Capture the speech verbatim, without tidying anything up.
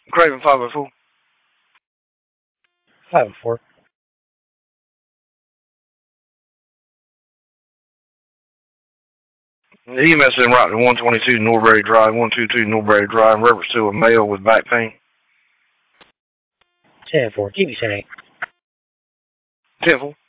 Craven five oh four. five oh four. The E M S in right to one twenty-two Norbury Drive, one twenty-two Norbury Drive, in reference to a male with back pain. ten four. Keep you saying. ten four.